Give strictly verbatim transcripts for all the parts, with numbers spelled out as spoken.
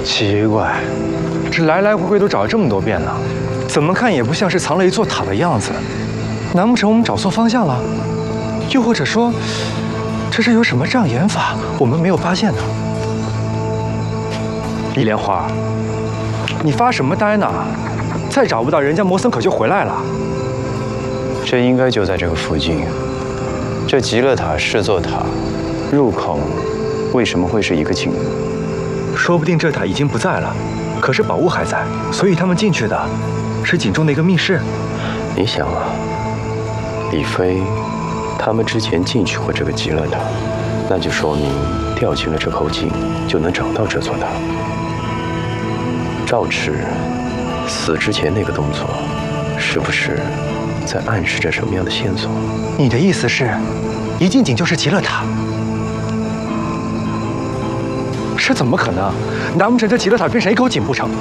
奇怪，这来来回回都找了这么多遍了，怎么看也不像是藏了一座塔的样子。难不成我们找错方向了？又或者说，这是有什么障眼法我们没有发现呢？李莲花，你发什么呆呢？再找不到人家魔森可就回来了。 这应该就在这个附近。这极乐塔是座塔，入口为什么会是一个井？ 说不定这塔已经不在了，可是宝物还在，所以他们进去的是井中的一个密室。 你想啊，李飞他们之前进去过这个极乐塔，那就说明掉进了这口井就能找到这座塔。赵赤死之前那个动作，是不是在暗示着什么样的线索？ 你的意思是，一进井就是极乐塔？这怎么可能？难不成这极乐塔变成一口井不成？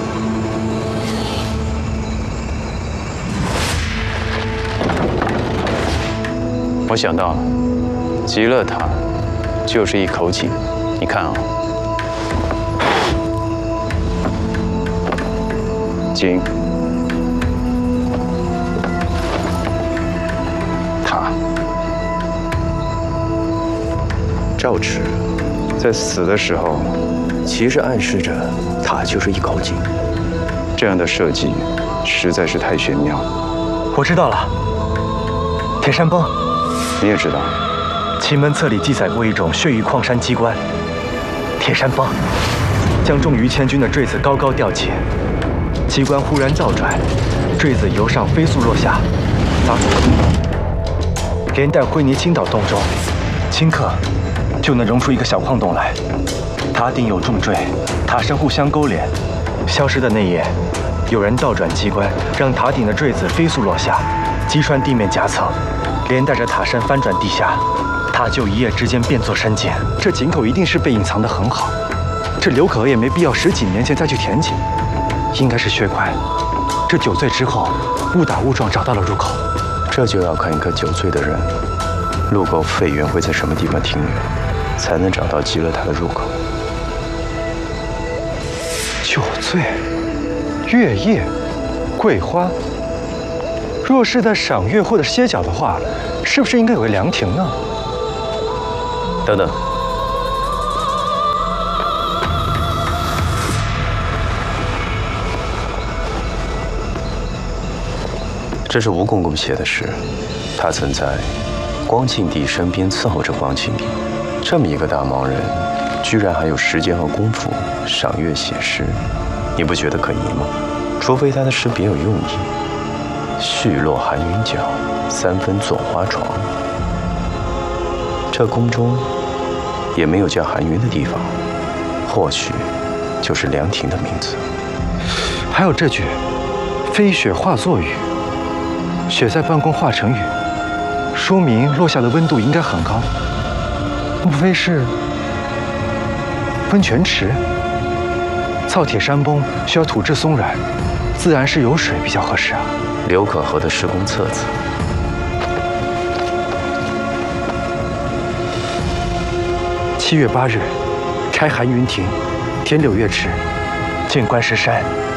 我想到了，极乐塔就是一口井。你看啊，井、塔。赵赤在死的时候，其实暗示着塔就是一口井。这样的设计实在是太玄妙了。 我知道了，铁山崩。 你也知道， 奇门册里记载过一种血域矿山机关——铁山崩，将重于千钧的坠子高高吊起，机关忽然倒转，坠子由上飞速落下，拉出空洞，连带灰泥倾倒洞中，顷刻就能溶出一个小矿洞来。塔顶有重坠，塔身互相勾连。消失的那夜，有人倒转机关，让塔顶的坠子飞速落下，击穿地面夹层。连带着塔身翻转地下，塔就一夜之间变作山涧。这井口一定是被隐藏得很好，这刘可也没必要十几年前再去填井，应该是血块。这酒醉之后，误打误撞找到了入口。 这就要看一个酒醉的人路过废园会在什么地方停留，才能找到极乐塔的入口。 酒醉、月夜、桂花。若是在赏月或者歇脚的话，是不是应该有个凉亭呢？ 等等，这是吴公公写的诗，他曾在光庆帝身边伺候着光庆帝。这么一个大忙人，居然还有时间和功夫赏月写诗，你不觉得可疑吗？除非他的诗别有用意。续落寒云脚，三分坐花床。这宫中也没有叫寒云的地方，或许就是凉亭的名字。 还有这句“飞雪化作雨”，雪在半空化成雨，说明落下的温度应该很高。莫非是温泉池？造铁山崩需要土质松软，自然是有水比较合适啊。 刘可河的施工册子。 七月八日，拆寒云亭，填柳月池，建观石山。